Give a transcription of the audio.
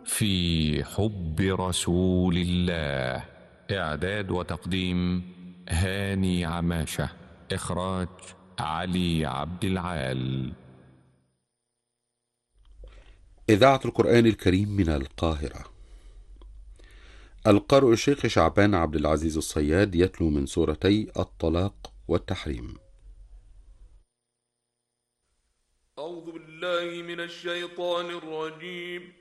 في حب رسول الله. إعداد وتقديم هاني عماشة. إخراج علي عبد العال. إذاعة القرآن الكريم من القاهرة. القارئ الشيخ شعبان عبد العزيز الصياد يتلو من سورتي الطلاق والتحريم. أعوذ بالله من الشيطان الرجيم.